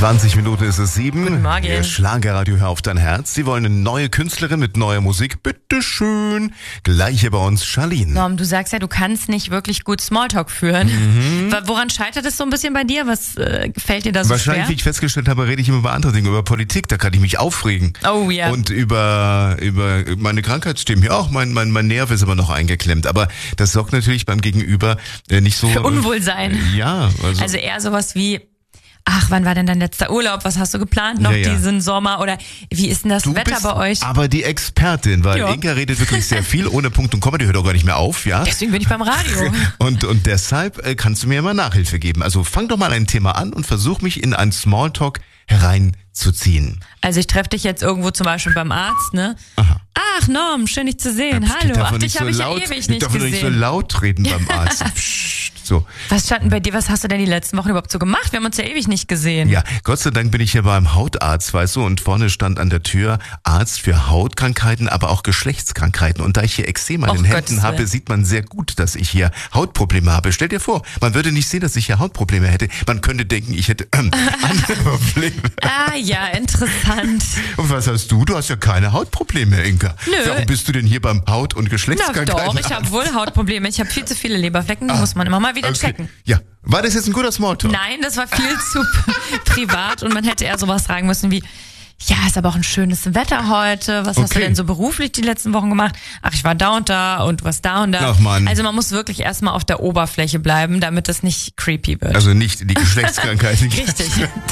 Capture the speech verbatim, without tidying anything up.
zwanzig Minuten ist es sieben. Guten Morgen. Ihr Schlagerradio, hör auf dein Herz. Sie wollen eine neue Künstlerin mit neuer Musik. Bitteschön. Gleich hier bei uns Charlene. Norm, du sagst ja, du kannst nicht wirklich gut Smalltalk führen. Mhm. Woran scheitert es so ein bisschen bei dir? Was äh, gefällt dir da so Wahrscheinlich, schwer? wie ich festgestellt habe, rede ich immer über andere Dinge, über Politik, da kann ich mich aufregen. Oh ja. Und über über meine Krankheitsthemen. Ja, auch mein, mein, mein Nerv ist aber noch eingeklemmt. Aber das sorgt natürlich beim Gegenüber äh, nicht so... Für Unwohlsein. Äh, ja. Also, Also eher sowas wie... Ach, wann war denn dein letzter Urlaub? Was hast du geplant noch Ja, ja. diesen Sommer? Oder wie ist denn das du Wetter bist bei euch? aber die Expertin, weil Ja. Inka redet wirklich sehr viel, ohne Punkt und Komma, die hört auch gar nicht mehr auf, ja? Deswegen bin ich beim Radio. Und, und deshalb äh, kannst du mir immer Nachhilfe geben. Also fang doch mal ein Thema an und versuch mich in einen Smalltalk hereinzuziehen. Also ich treffe dich jetzt irgendwo zum Beispiel beim Arzt, ne? Aha. Ach Norm, schön dich zu sehen. Psst, Hallo, darf ach man dich so habe ich laut, ja ewig die nicht darf man nicht so gesehen. laut reden beim Arzt. Psst, so. Was stand denn bei dir? Was hast du denn die letzten Wochen überhaupt so gemacht? Wir haben uns ja ewig nicht gesehen. Ja, Gott sei Dank bin ich hier beim Hautarzt, weißt du, und vorne stand an der Tür Arzt für Hautkrankheiten, aber auch Geschlechtskrankheiten. Und da ich hier Extrem an Och, den Händen Gottes habe, Willen. sieht man sehr gut, dass ich hier Hautprobleme habe. Stell dir vor, man würde nicht sehen, dass ich hier Hautprobleme hätte. Man könnte denken, ich hätte ähm, andere Probleme. Ah ja, interessant. Und was hast du? Du hast ja keine Hautprobleme, Inka. Nö. Warum bist du denn hier beim Haut- und Na Geschlechtskrankheiten? doch, ich habe wohl Hautprobleme. Ich habe viel zu viele Leberflecken, die muss man immer mal wieder Okay. checken. Ja, war das jetzt ein guter Smalltalk? Nein, das war viel zu privat und man hätte eher sowas sagen müssen wie, ja, ist aber auch ein schönes Wetter heute. Was hast du Okay. denn so beruflich die letzten Wochen gemacht? Ach, ich war da und da und du warst da und da. Ach, Mann. Also man muss wirklich erstmal auf der Oberfläche bleiben, damit das nicht creepy wird. Also nicht die Geschlechtskrankheiten. Richtig.